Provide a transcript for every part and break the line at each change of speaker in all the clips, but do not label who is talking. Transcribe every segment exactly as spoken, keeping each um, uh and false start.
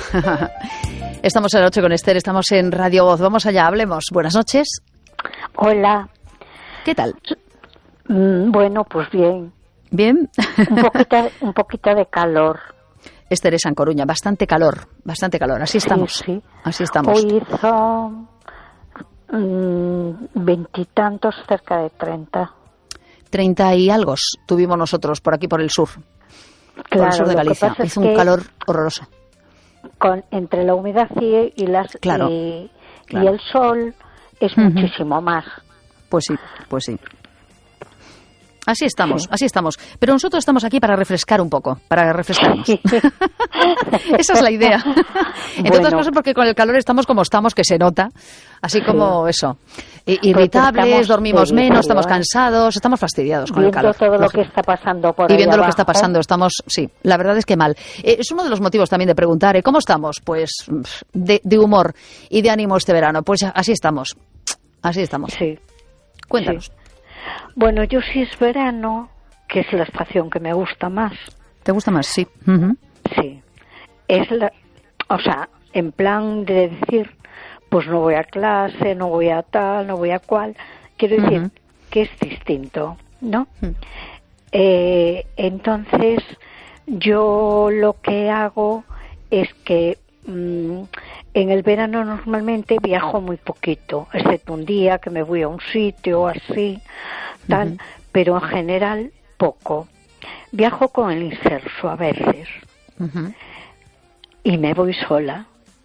Estamos en la noche con Esther, estamos en Radio Voz. Vamos allá, hablemos. Buenas noches.
Hola.
¿Qué tal?
Mm, bueno, pues bien.
¿Bien?
Un poquito, un poquito de calor.
Esther es en Coruña, bastante calor, bastante calor. Así estamos.
Sí, sí.
Así estamos.
Hoy hizo veintitantos, mm, cerca de treinta.
Treinta y algo tuvimos nosotros por aquí, por el sur.
Claro,
por el sur de Galicia.
Hizo
es un calor horroroso.
Con, entre la humedad y, y, las,
claro,
y,
claro.
y el sol es uh-huh. muchísimo más.
Pues sí, pues sí. Así estamos, sí. así estamos. Pero nosotros estamos aquí para refrescar un poco, para refrescarnos. Sí. Esa es la idea. Entre bueno. otras cosas porque con el calor estamos como estamos, que se nota. Así como sí. eso. Irritables, dormimos menos, estamos cansados, estamos fastidiados con
viendo
el calor.
Viendo todo lo que está pasando por
Y viendo
ahí
lo
abajo.
que está pasando, estamos, sí, la verdad es que mal. Eh, es uno de los motivos también de preguntar, ¿eh? ¿Cómo estamos? Pues de, de humor y de ánimo este verano. Pues así estamos, así estamos.
Sí.
Cuéntanos.
Sí. Bueno, yo sí es verano, que es la estación que me gusta más.
¿Te gusta más? Sí. Uh-huh.
Sí. Es la, o sea, en plan de decir, pues no voy a clase, no voy a tal, no voy a cual. Quiero decir uh-huh. que es distinto, ¿no? Uh-huh. Eh, entonces, yo lo que hago es que mmm, en el verano normalmente viajo muy poquito, excepto un día que me voy a un sitio así, tal, uh-huh. pero en general poco. Viajo con el inserso a veces uh-huh. y me voy sola.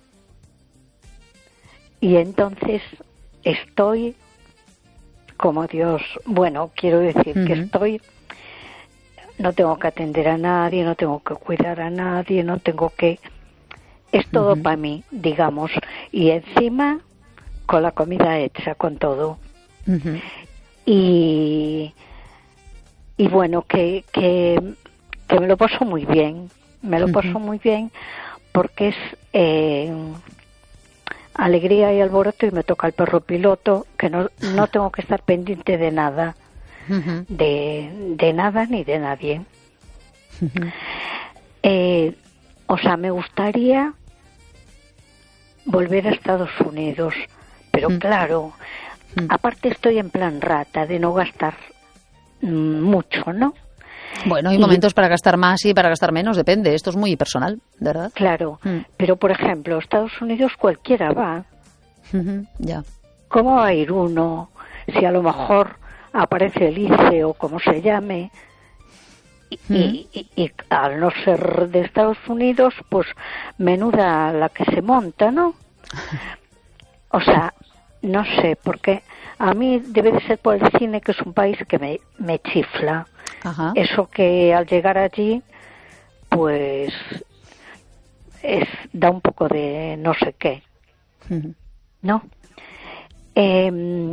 Y entonces estoy como Dios, bueno, quiero decir uh-huh. que estoy, no tengo que atender a nadie, no tengo que cuidar a nadie, no tengo que... Es todo uh-huh. para mí, digamos. Y encima, con la comida hecha, con todo. Uh-huh. Y, y bueno, que, que, que me lo paso muy bien. Me lo uh-huh. paso muy bien porque es eh, alegría y alboroto y me toca el perro piloto, que no, no tengo que estar pendiente de nada. Uh-huh. De, de nada ni de nadie. Uh-huh. Eh, o sea, me gustaría volver a Estados Unidos, pero mm. claro, mm. aparte estoy en plan rata de no gastar mm, mucho, ¿no?
Bueno, hay y, momentos para gastar más y para gastar menos, depende, esto es muy personal, ¿verdad?
Claro, mm. pero por ejemplo, Estados Unidos cualquiera va.
Uh-huh, ya.
¿Cómo va a ir uno si a lo mejor aparece el I C E o como se llame? Y, y, y al no ser de Estados Unidos, pues menuda la que se monta, ¿no? O sea, no sé, porque a mí debe de ser por el cine, que es un país que me, me chifla. Ajá. Eso que al llegar allí, pues es da un poco de no sé qué, uh-huh. ¿no? Eh,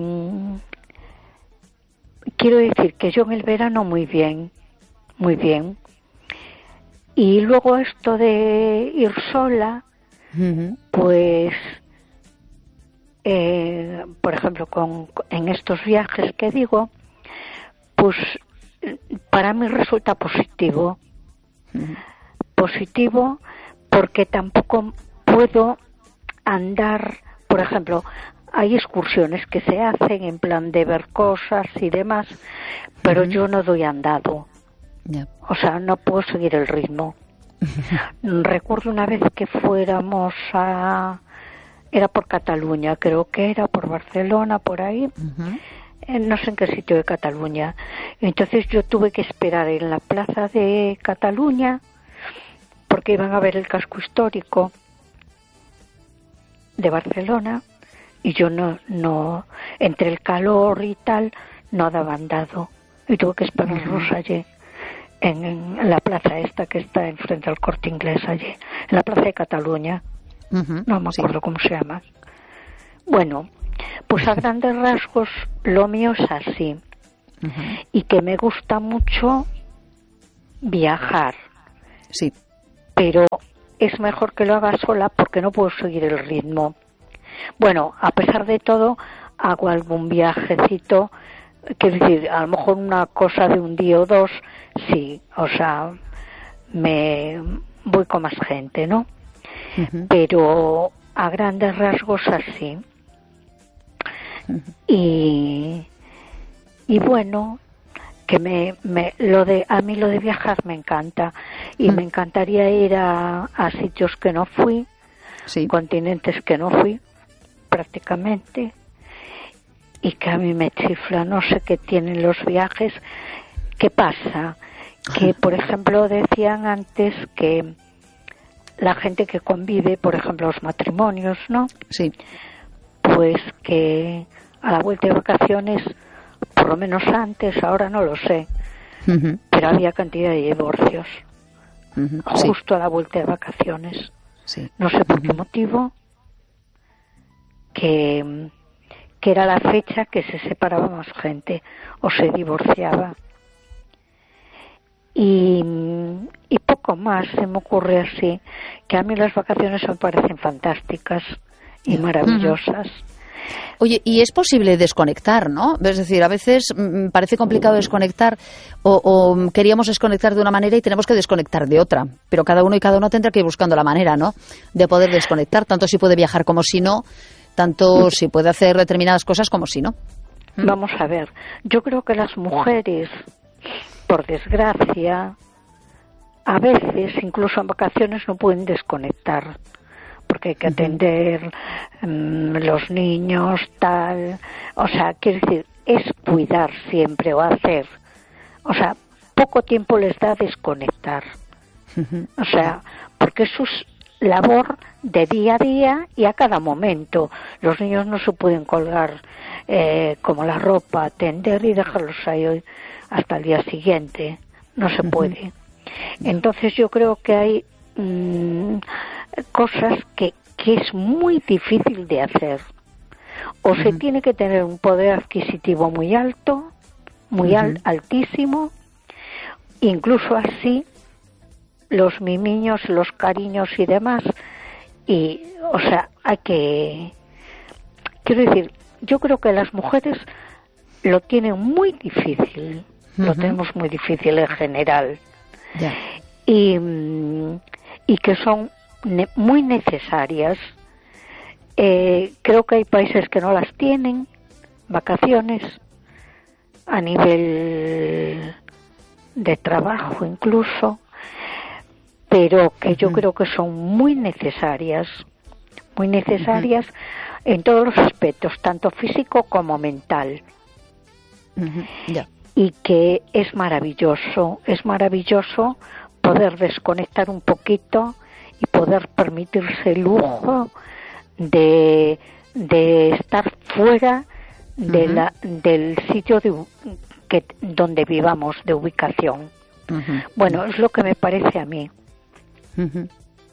quiero decir que yo en el verano muy bien. Muy bien. Y luego esto de ir sola, uh-huh. pues, eh, por ejemplo, con, en estos viajes que digo, pues para mí resulta positivo. Uh-huh. Positivo porque tampoco puedo andar, por ejemplo, hay excursiones que se hacen en plan de ver cosas y demás, pero uh-huh. yo no doy andado. Yeah. O sea, no puedo seguir el ritmo. Recuerdo una vez que fuéramos a... Era por Cataluña, creo que era por Barcelona, por ahí. Uh-huh. Eh, no sé en qué sitio de Cataluña. Entonces yo tuve que esperar en la plaza de Cataluña porque iban a ver el casco histórico de Barcelona y yo no, no entre el calor y tal, no daba andado. Y tuve que esperarlos uh-huh. allí. En, en la plaza esta que está enfrente al Corte Inglés allí, en la plaza de Cataluña, uh-huh, no me acuerdo sí. cómo se llama. Bueno, pues a grandes rasgos lo mío es así, uh-huh. y que me gusta mucho viajar,
sí,
pero es mejor que lo haga sola porque no puedo seguir el ritmo. Bueno, a pesar de todo, hago algún viajecito. Quiero decir, a lo mejor una cosa de un día o dos, sí, o sea, me voy con más gente, ¿no? uh-huh. pero a grandes rasgos así. Uh-huh. Y, y bueno, que me, me lo de a mí lo de viajar me encanta y uh-huh. me encantaría ir a, a sitios que no fui, sí. continentes que no fui prácticamente, y que a mí me chifla, no sé qué tienen los viajes. ¿Qué pasa? Que, por ejemplo, decían antes que la gente que convive, por ejemplo, los matrimonios, ¿no?
Sí.
Pues que a la vuelta de vacaciones, por lo menos antes, ahora no lo sé, uh-huh. pero había cantidad de divorcios, uh-huh. justo sí. a la vuelta de vacaciones.
Sí.
No sé por
uh-huh.
qué motivo, que, que era la fecha que se separaba más gente o se divorciaba. Y, y poco más se me ocurre así, que a mí las vacaciones me parecen fantásticas y maravillosas.
Uh-huh. Oye, y es posible desconectar, ¿no? Es decir, a veces mm, parece complicado desconectar o, o queríamos desconectar de una manera y tenemos que desconectar de otra, pero cada uno y cada uno tendrá que ir buscando la manera, ¿no?, de poder desconectar, tanto si puede viajar como si no, tanto si puede hacer determinadas cosas como si no.
¿Mm? Vamos a ver, yo creo que las mujeres, por desgracia, a veces, incluso en vacaciones, no pueden desconectar, porque hay que atender um, los niños, tal. O sea, quiere decir, es cuidar siempre o hacer. O sea, poco tiempo les da desconectar. O sea, porque eso es labor de día a día y a cada momento. Los niños no se pueden colgar eh, como la ropa, atender y dejarlos ahí hoy hasta el día siguiente, no se puede. Entonces yo creo que hay mmm, cosas que, que es muy difícil de hacer. O se tiene que tener un poder adquisitivo muy alto, muy al, altísimo, incluso así los mimiños, los cariños y demás, y o sea, hay que, quiero decir, yo creo que las mujeres lo tienen muy difícil. Uh-huh. Lo tenemos muy difícil en general.
Yeah.
Y, y que son ne- muy necesarias. Eh, creo que hay países que no las tienen, vacaciones, a nivel de trabajo incluso, pero que yo uh-huh. creo que son muy necesarias, muy necesarias uh-huh. en todos los aspectos, tanto físico como mental.
Uh-huh. Yeah.
Y que es maravilloso, es maravilloso poder desconectar un poquito y poder permitirse el lujo de, de estar fuera de uh-huh. la, del sitio de, que, donde vivamos, de ubicación. Uh-huh. Bueno, es lo que me parece a mí. Uh-huh.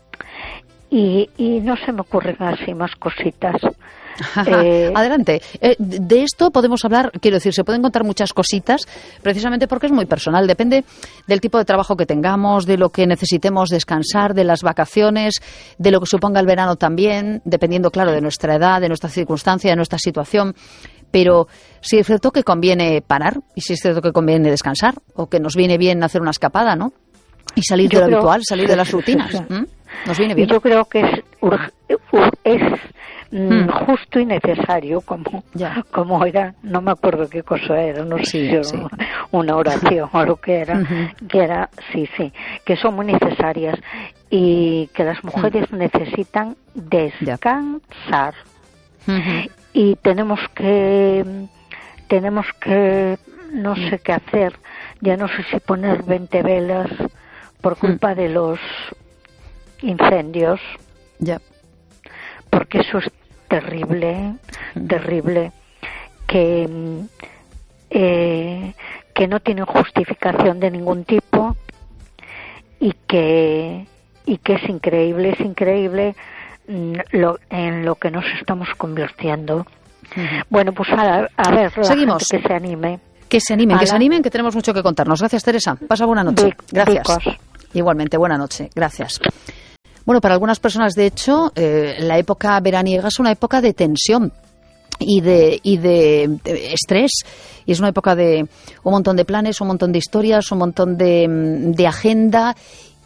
Y, y no se me ocurren así más cositas.
Eh, Adelante. Eh, de esto podemos hablar, quiero decir, se pueden contar muchas cositas, precisamente porque es muy personal. Depende del tipo de trabajo que tengamos, de lo que necesitemos descansar, de las vacaciones, de lo que suponga el verano también, dependiendo, claro, de nuestra edad, de nuestra circunstancia, de nuestra situación. Pero si es cierto que conviene parar y si es cierto que conviene descansar o que nos viene bien hacer una escapada, ¿no? Y salir
yo
de lo
creo,
habitual, salir
sí,
de las
sí,
rutinas.
sí, sí.
¿Mm? Nos viene bien.
Y yo creo que es, urg, ur, es mm. justo y necesario, como, como era, no me acuerdo qué cosa era, no sé
sí,
si era
sí.
una oración o lo que era,
uh-huh.
que era, sí, sí, que son muy necesarias y que las mujeres uh-huh. necesitan descansar.
Uh-huh.
Y tenemos que, tenemos que, no sé qué hacer, ya no sé si poner veinte velas por culpa uh-huh. de los incendios.
Ya.
Porque eso es terrible, uh-huh. terrible, que, eh, que no tienen justificación de ningún tipo y que, y que es increíble, es increíble lo, en lo que nos estamos convirtiendo. Uh-huh. Bueno, pues a, a ver, la
Seguimos.
gente que se anime.
Que se animen,
Ala.
que se animen, que tenemos mucho que contarnos. Gracias, Teresa. Pasa buena noche.
Bic,
Gracias.
Bicos.
Igualmente, buena noche. Gracias. Bueno, para algunas personas, de hecho, eh, la época veraniega es una época de tensión y de, y de, de estrés. Y es una época de un montón de planes, un montón de historias, un montón de, de agenda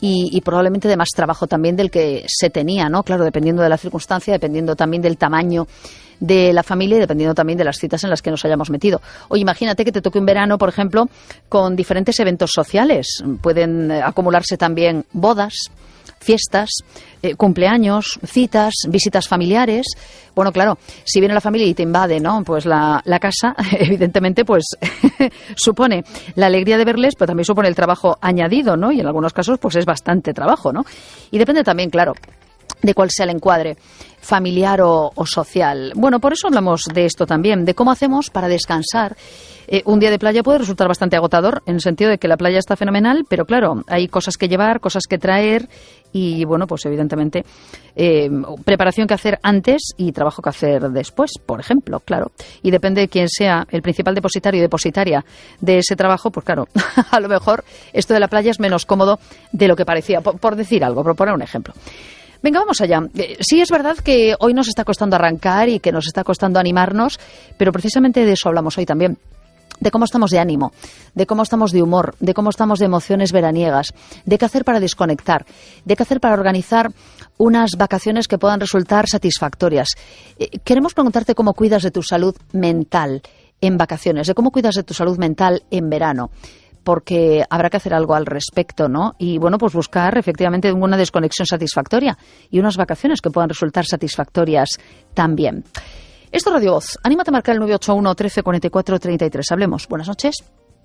y, y probablemente de más trabajo también del que se tenía, ¿no? Claro, dependiendo de la circunstancia, dependiendo también del tamaño de la familia y dependiendo también de las citas en las que nos hayamos metido. Oye, imagínate que te toque un verano, por ejemplo, con diferentes eventos sociales. Pueden eh, acumularse también bodas, fiestas, eh, cumpleaños, citas, visitas familiares. Bueno, claro, si viene la familia y te invade, ¿no? Pues la, la casa, evidentemente, pues supone la alegría de verles, pero también supone el trabajo añadido, ¿no? Y en algunos casos, pues es bastante trabajo, ¿no? Y depende también, claro, de cuál sea el encuadre familiar o, o social. Bueno, por eso hablamos de esto también, de cómo hacemos para descansar. Eh, un día de playa puede resultar bastante agotador, en el sentido de que la playa está fenomenal, pero claro, hay cosas que llevar, cosas que traer y, bueno, pues evidentemente eh, preparación que hacer antes y trabajo que hacer después, por ejemplo, claro. Y depende de quién sea el principal depositario y depositaria de ese trabajo, pues claro, a lo mejor esto de la playa es menos cómodo de lo que parecía, por, por decir algo, por poner un ejemplo. Venga, vamos allá. Eh, sí es verdad que hoy nos está costando arrancar y que nos está costando animarnos, pero precisamente de eso hablamos hoy también. De cómo estamos de ánimo, de cómo estamos de humor, de cómo estamos de emociones veraniegas, de qué hacer para desconectar, de qué hacer para organizar unas vacaciones que puedan resultar satisfactorias. Eh, queremos preguntarte cómo cuidas de tu salud mental en vacaciones, de cómo cuidas de tu salud mental en verano, porque habrá que hacer algo al respecto, ¿no? Y, bueno, pues buscar efectivamente una desconexión satisfactoria y unas vacaciones que puedan resultar satisfactorias también. Esto es Radio Voz. Anímate a marcar el nueve ocho uno, trece, cuarenta y cuatro, treinta y tres. Hablemos. Buenas noches.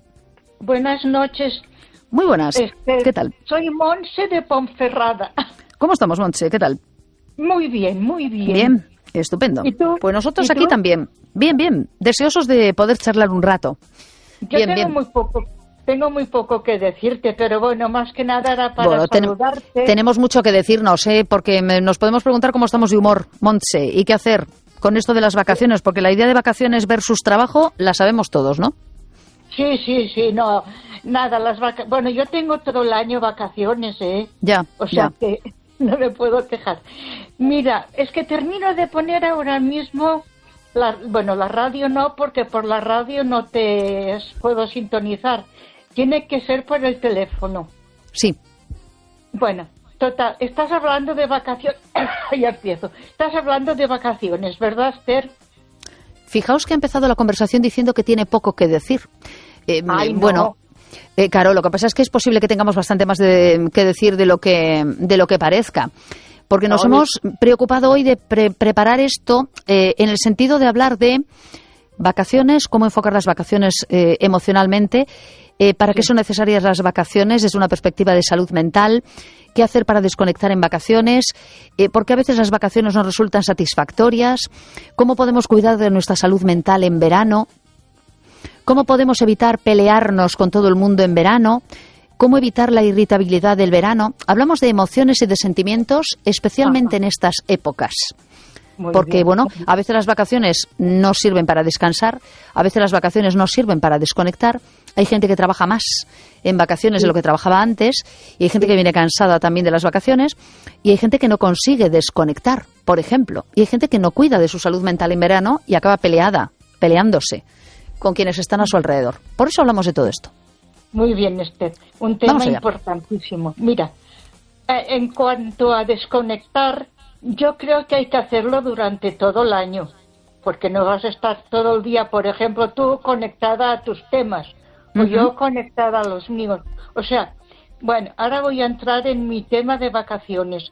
Buenas noches.
Muy buenas.
Este,
¿Qué tal?
Soy Monse de Ponferrada.
¿Cómo estamos, Monse? ¿Qué tal?
Muy bien, muy bien.
Bien, estupendo.
¿Y tú?
Pues nosotros
¿Y
aquí
tú?
también. Bien, bien. Deseosos de poder charlar un rato.
Yo
bien,
tengo
bien.
muy poco. Tengo muy poco que decirte, pero bueno, más que nada era para
Bueno, ten-
saludarte.
tenemos mucho que decirnos, ¿eh? Porque me- nos podemos preguntar cómo estamos de humor, Montse, y qué hacer con esto de las vacaciones, porque la idea de vacaciones versus trabajo la sabemos todos, ¿no?
Sí, sí, sí, no, nada, las vaca... Bueno, yo tengo todo el año vacaciones, ¿eh?
Ya,
O sea
ya.
que no me puedo quejar. Mira, es que termino de poner ahora mismo, la... bueno, la radio no, porque por la radio no te puedo sintonizar. Tiene que ser por el teléfono.
Sí.
Bueno, total, estás hablando de vacaciones. Ya empiezo. Estás hablando de vacaciones, ¿verdad, Esther?
Fijaos que ha empezado la conversación diciendo que tiene poco que decir. Eh,
Ay, no.
Bueno, eh, claro, lo que pasa es que es posible que tengamos bastante más de, que decir de lo que, de lo que parezca. Porque nos
Ay.
hemos preocupado hoy de pre- preparar esto eh, en el sentido de hablar de vacaciones, cómo enfocar las vacaciones eh, emocionalmente, eh, para qué son necesarias las vacaciones desde una perspectiva de salud mental, qué hacer para desconectar en vacaciones, eh, por qué a veces las vacaciones no resultan satisfactorias, cómo podemos cuidar de nuestra salud mental en verano, cómo podemos evitar pelearnos con todo el mundo en verano, cómo evitar la irritabilidad del verano. Hablamos de emociones y de sentimientos, especialmente
Ajá.
en estas épocas.
Muy
Porque,
bien.
bueno, a veces las vacaciones no sirven para descansar, a veces las vacaciones no sirven para desconectar. Hay gente que trabaja más en vacaciones de lo que trabajaba antes y hay gente que viene cansada también de las vacaciones y hay gente que no consigue desconectar, por ejemplo. Y hay gente que no cuida de su salud mental en verano y acaba peleada, peleándose con quienes están a su alrededor. Por eso hablamos de todo esto.
Muy bien, Esther. Un tema
Vamos allá.
importantísimo. Mira, eh, en cuanto a desconectar, yo creo que hay que hacerlo durante todo el año, porque no vas a estar todo el día, por ejemplo, tú conectada a tus temas, o
Ujú.
yo conectada a los míos. O sea, bueno, ahora voy a entrar en mi tema de vacaciones.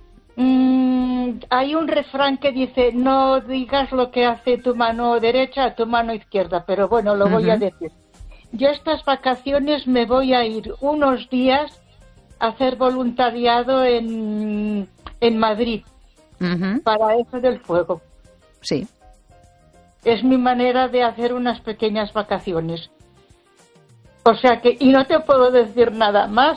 Mm, hay un refrán que dice, no digas lo que hace tu mano derecha a tu mano izquierda, pero bueno, lo voy a
Ujú.
decir. Yo estas vacaciones me voy a ir unos días a hacer voluntariado en, en Madrid
Ujú.
para eso del fuego.
Sí.
Es mi manera de hacer unas pequeñas vacaciones. O sea que, y no te puedo decir nada más.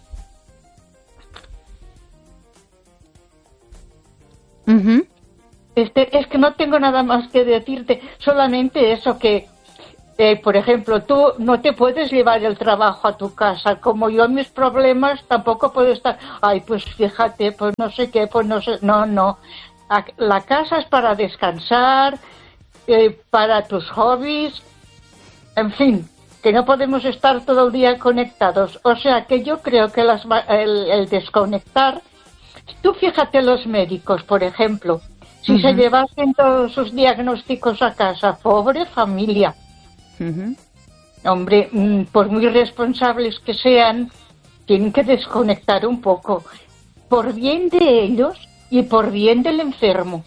Ujú.
Este, es que no tengo nada más que decirte, solamente eso que, eh, por ejemplo, tú no te puedes llevar el trabajo a tu casa, como yo mis problemas tampoco puedo estar, ay, pues fíjate, pues no sé qué, pues no sé, no, no. A- La casa es para descansar, eh, para tus hobbies, en fin, que no podemos estar todo el día conectados. O sea que yo creo que las, el, el desconectar, tú fíjate los médicos, por ejemplo, si uh-huh. se llevasen todos sus diagnósticos a casa, pobre familia. Uh-huh. Hombre, por muy responsables que sean, tienen que desconectar un poco, por bien de ellos y por bien del enfermo.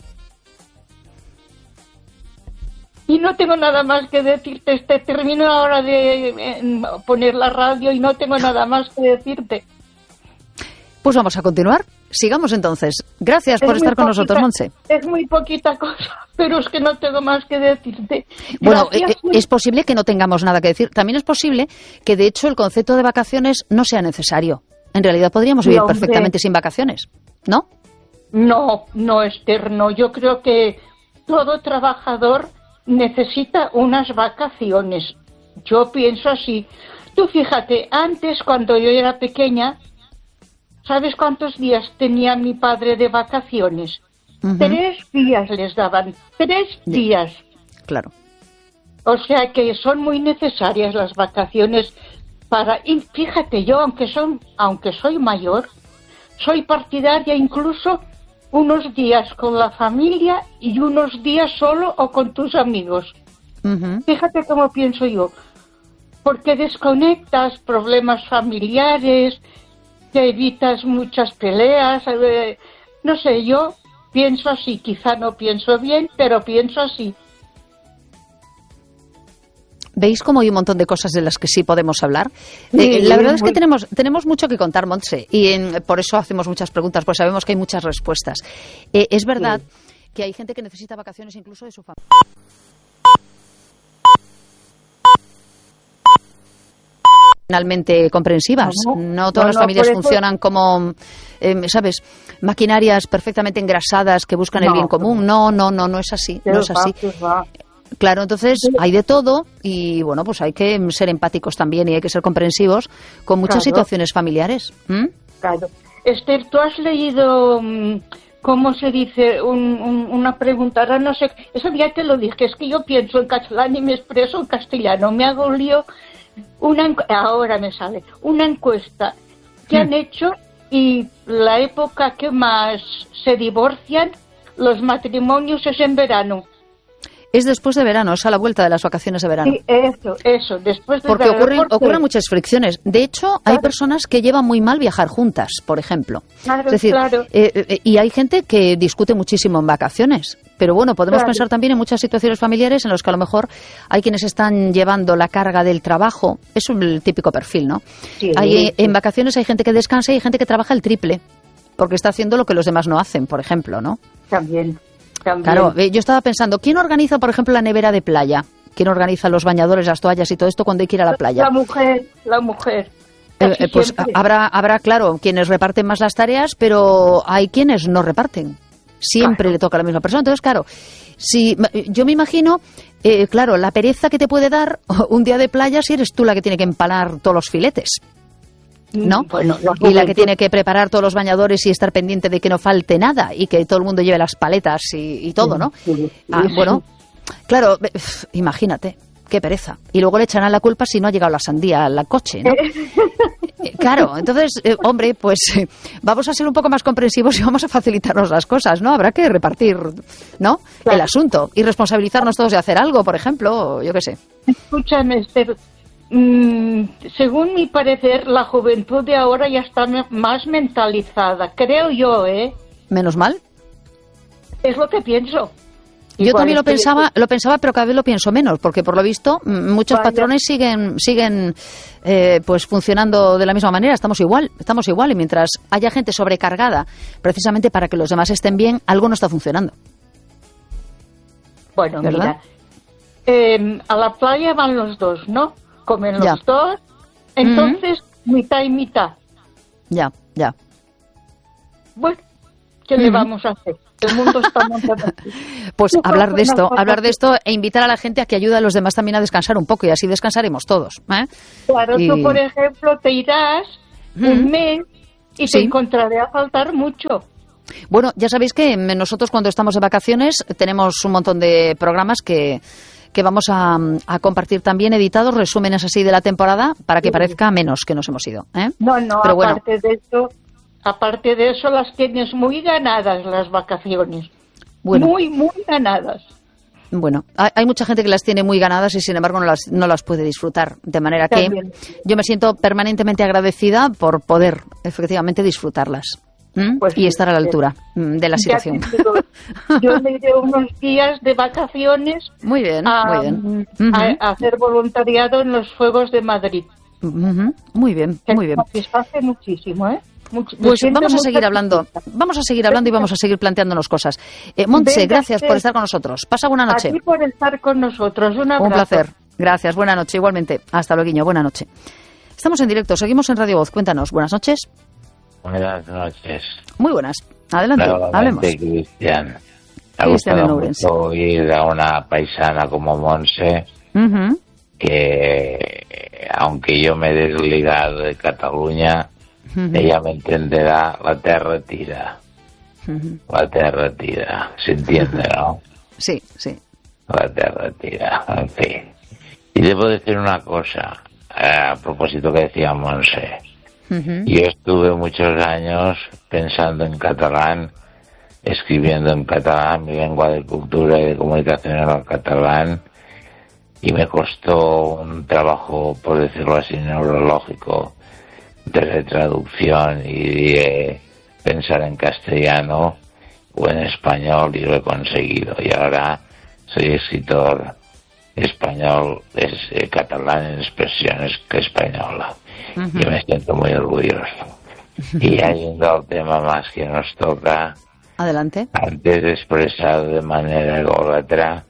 Y no tengo nada más que decirte, este termino ahora de eh, poner la radio y no tengo nada más que decirte.
Pues vamos a continuar. Sigamos entonces. Gracias es por estar con poquita, nosotros, Montse.
Es muy poquita cosa, pero es que no tengo más que decirte.
Bueno, eh, es posible que no tengamos nada que decir. También es posible que, de hecho, el concepto de vacaciones no sea necesario. En realidad podríamos vivir no, perfectamente sin vacaciones, ¿no?
No, no, Esther, no. Yo creo que todo trabajador necesita unas vacaciones. Yo pienso así. Tú fíjate, antes cuando yo era pequeña, ¿sabes cuántos días tenía mi padre de vacaciones? Uh-huh. Tres días les daban, tres días.
Claro.
O sea que son muy necesarias las vacaciones para... Y fíjate, yo aunque, son, aunque soy mayor, soy partidaria incluso unos días con la familia y unos días solo o con tus amigos. Uh-huh. Fíjate cómo pienso yo. Porque desconectas problemas familiares, te evitas muchas peleas. Eh, no sé, yo pienso así. Quizá no pienso bien, pero pienso así.
¿Veis cómo hay un montón de cosas de las que sí podemos hablar? Sí, eh, la verdad es que tenemos, tenemos mucho que contar, Montse, y en, por eso hacemos muchas preguntas, pues sabemos que hay muchas respuestas. Eh, es verdad sí. que hay gente que necesita vacaciones incluso de su familia. Finalmente comprensivas. No, no todas no, las no, familias funcionan como, eh, ¿sabes? Maquinarias perfectamente engrasadas que buscan no, el bien común. No, no, no, no es así. No es así. Va, Claro, entonces hay de todo y, bueno, pues hay que ser empáticos también y hay que ser comprensivos con muchas claro. situaciones familiares. ¿Mm?
Claro. Esther, ¿tú has leído, cómo se dice, un, un, una pregunta? Ahora no sé, eso ya te lo dije, es que yo pienso en catalán y me expreso en castellano, me hago un lío. Una, ahora me sale, una encuesta que hmm. han hecho y la época que más se divorcian los matrimonios es en verano.
Es después de verano, es a la vuelta de las vacaciones de verano.
Sí, eso, eso, después de
porque
verano.
Ocurren, porque ocurren muchas fricciones. De hecho, claro. hay personas que llevan muy mal viajar juntas, por ejemplo.
Claro,
es decir,
claro.
Eh, eh, y hay gente que discute muchísimo en vacaciones. Pero bueno, podemos claro. pensar también en muchas situaciones familiares en las que a lo mejor hay quienes están llevando la carga del trabajo. Es el típico perfil, ¿no? Sí, hay, sí. En vacaciones hay gente que descansa y hay gente que trabaja el triple, porque está haciendo lo que los demás no hacen, por ejemplo, ¿no?
También. También.
Claro, yo estaba pensando, ¿quién organiza, por ejemplo, la nevera de playa? ¿Quién organiza los bañadores, las toallas y todo esto cuando hay que ir a la playa?
La mujer, la mujer.
Eh, pues habrá, habrá, claro, quienes reparten más las tareas, pero hay quienes no reparten. Siempre claro. le toca a la misma persona. Entonces, claro, si yo me imagino, eh, claro, la pereza que te puede dar un día de playa si eres tú la que tiene que empanar todos los filetes. ¿No?
Bueno,
y la que tiene que preparar todos los bañadores y estar pendiente de que no falte nada y que todo el mundo lleve las paletas y, y todo, ¿no?
Sí, sí,
ah,
sí.
Bueno, claro, imagínate, qué pereza. Y luego le echarán la culpa si no ha llegado la sandía al coche, ¿no? eh, claro, entonces, eh, hombre, pues eh, vamos a ser un poco más comprensivos y vamos a facilitarnos las cosas, ¿no? Habrá que repartir, ¿no? Claro. El asunto y responsabilizarnos todos de hacer algo, por ejemplo, yo qué sé.
Escúchame, Esther. Mm, según mi parecer, la juventud de ahora ya está más mentalizada, creo yo, ¿eh?
Menos mal.
Es lo que pienso.
Yo Igual también lo pensaba, yo... lo pensaba, pero cada vez lo pienso menos, porque por lo visto muchos Vaya. patrones siguen, siguen, eh, pues funcionando de la misma manera. Estamos igual, estamos igual, y mientras haya gente sobrecargada, precisamente para que los demás estén bien, algo no está funcionando.
Bueno,
¿verdad?
Mira, eh, a la playa van los dos, ¿no? Comen los
ya.
dos, entonces mm-hmm. mitad y mitad.
Ya, ya.
Bueno, ¿qué mm-hmm. le vamos a hacer? El mundo está montado así.
Pues no, hablar de esto, no, hablar de esto e invitar a la gente a que ayude a los demás también a descansar un poco y así descansaremos todos. ¿eh?
Claro,
y...
tú por ejemplo te irás mm-hmm. un mes y te sí. encontraré a faltar mucho.
Bueno, ya sabéis que nosotros cuando estamos de vacaciones tenemos un montón de programas que... que vamos a, a compartir también editados, resúmenes así de la temporada, para que parezca menos que nos hemos ido, ¿eh?
No, no,
Pero
aparte
bueno.
de eso, aparte de eso las tienes muy ganadas las vacaciones.
Bueno.
Muy, muy ganadas.
Bueno, hay, hay mucha gente que las tiene muy ganadas y sin embargo no las, no las puede disfrutar. De manera que
También.
yo me siento permanentemente agradecida por poder efectivamente disfrutarlas. ¿m?
Pues
y
sí,
estar a la
sí.
altura mm, de la
Ya
situación.
te digo, yo me iré unos días de vacaciones
Muy bien,
a,
muy bien.
a-
Ujú,
a hacer voluntariado en los Fuegos de Madrid.
ujú, muy bien,
Que
muy bien.
me satisface muchísimo, ¿eh? Much- me
Pues
siento
vamos a
muy
seguir hablando,
satisfecha.
vamos a seguir hablando y vamos a seguir planteándonos cosas. Eh, Montse,
Venga,
gracias por
sí.
estar con nosotros. Pasa buena
A
noche.
ti por estar con nosotros. Un abrazo.
Un placer. Gracias, buena noche igualmente. Hasta luego, buena noche. Estamos en directo, seguimos en Radio Voz. Cuéntanos, buenas noches.
Buenas noches.
Muy buenas. Adelante,
Nuevamente,
hablemos.
Cristian. Me ha
Cristian de
gustado
Ourense.
mucho oír a una paisana como Montse,
Ujú,
que aunque yo me he desligado de Cataluña,
ujú,
ella me entenderá, la terra tira,
ujú.
la terra tira, se entiende, ¿no?
Sí, sí.
La terra tira, en fin. Y debo decir una cosa, a propósito que decía Montse.
Ujú,
Yo estuve muchos años pensando en catalán, escribiendo en catalán, mi lengua de cultura y de comunicación era el catalán, y me costó un trabajo, por decirlo así, neurológico, de retraducción y de pensar en castellano o en español, y lo he conseguido. Y ahora soy escritor español, es eh, catalán en expresiones que española.
ujú.
Yo me siento muy orgulloso. Y hay un tema más que nos toca.
Adelante.
Antes he expresado de manera ególatra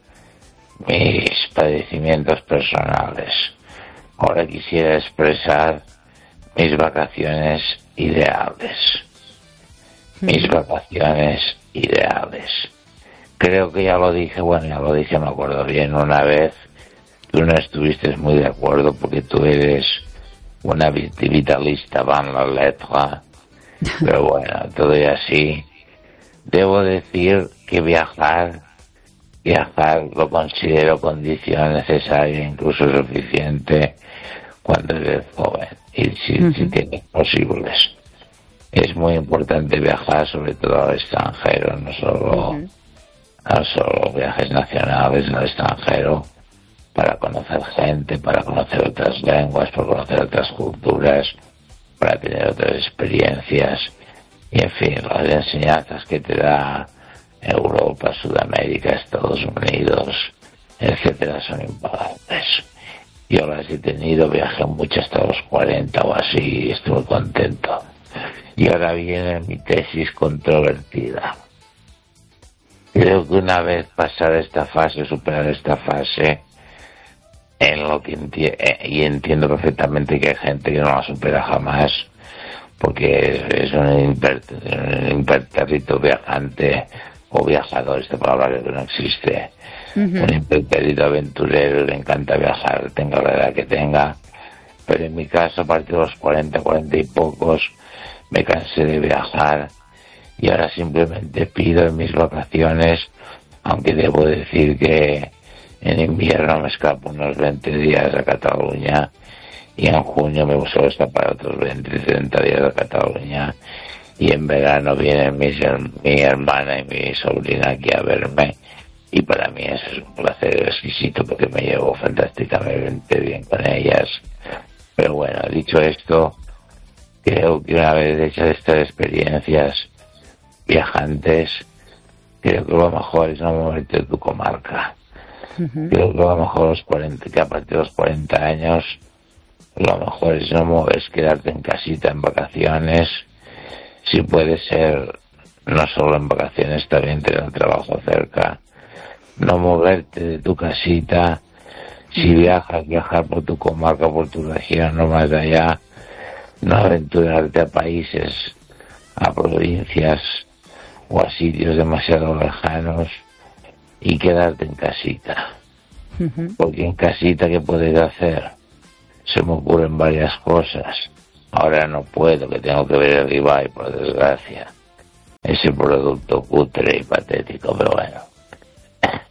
mis padecimientos personales. Ahora quisiera expresar mis vacaciones ideales. Mis vacaciones ideales. Creo que ya lo dije, bueno, ya lo dije, me acuerdo bien una vez. Tú no estuviste muy de acuerdo porque tú eres una vitalista van la letra, pero bueno, todo y así. Debo decir que viajar, viajar lo considero condición necesaria, incluso suficiente, cuando eres joven y si,
Ujú.
si tienes posibles. Es muy importante viajar, sobre todo al extranjero, no solo,
Ujú.
no solo viajes nacionales al extranjero, para conocer gente, para conocer otras lenguas, para conocer otras culturas, para tener otras experiencias. Y en fin, las enseñanzas que te da Europa, Sudamérica, Estados Unidos, etcétera, son impagables. Yo las he tenido, viajé mucho hasta los cuarenta o así, y estuve contento. Y ahora viene mi tesis controvertida. Creo que una vez pasada esta fase, superar esta fase, en lo que enti- eh, y entiendo perfectamente que hay gente que no la supera jamás, porque es un imper- un impertérrito viajante o viajador, esta palabra que no existe,
Ujú.
un impertérrito aventurero, le encanta viajar, tenga la edad que tenga, pero en mi caso a partir de los cuarenta, cuarenta y pocos me cansé de viajar y ahora simplemente pido en mis vacaciones, aunque debo decir que en invierno me escapo unos veinte días a Cataluña y en junio me suelo escapar otros veinte, treinta días a Cataluña, y en verano vienen mis, her- mi hermana y mi sobrina aquí a verme, y para mí eso es un placer exquisito porque me llevo fantásticamente bien con ellas. Pero bueno, dicho esto, creo que una vez hechas estas experiencias viajantes, creo que lo mejor es no moverte de tu comarca.
Ujú.
Creo que a lo mejor los cuarenta, que a partir de los cuarenta años, lo mejor es no mo- es quedarte en casita en vacaciones. Si puede ser, no solo en vacaciones, también tener un trabajo cerca. No moverte de tu casita. Si viajas, viajar por tu comarca, por tu región, no más de allá. No aventurarte a países, a provincias o a sitios demasiado lejanos y quedarte en casita.
Ujú.
Porque en casita, ¿qué puedes hacer? Se me ocurren varias cosas. Ahora no puedo, que tengo que ver el Ibai, por desgracia. Ese producto cutre y patético, pero bueno.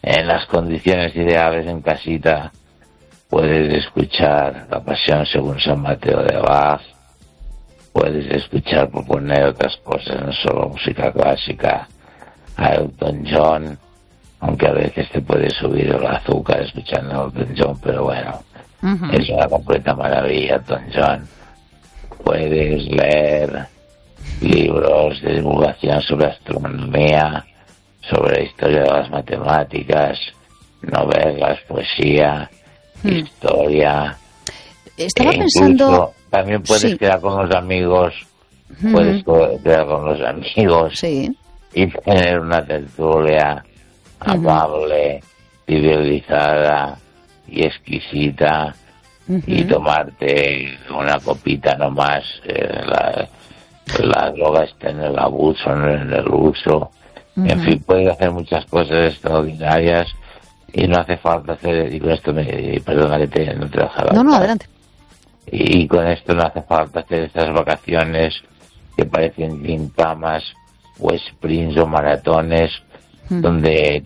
en las condiciones ideales en casita puedes escuchar La Pasión según San Mateo de Bach, puedes escuchar, por poner otras cosas, no solo música clásica, a Elton John, aunque a veces te puede subir el azúcar escuchando a Elton John, pero bueno, uh-huh. es una completa maravilla Elton John. Puedes leer libros de divulgación sobre astronomía, sobre la historia de las matemáticas, novelas, poesía, hmm. historia.
Estaba
e
pensando...
También puedes
sí.
quedar con los amigos, hmm. puedes quedar con los amigos
sí.
y tener una tertulia hmm. amable, civilizada y exquisita, hmm. y tomarte una copita nomás. Eh, la, la droga está en el abuso, no en el uso. Uh-huh. En fin, puedes hacer muchas cosas extraordinarias y no hace falta hacer, y con esto me, perdona que te, no te dejará.
No, no, adelante.
Y, y con esto no hace falta hacer estas vacaciones que parecen gincamas o sprints o maratones, uh-huh. donde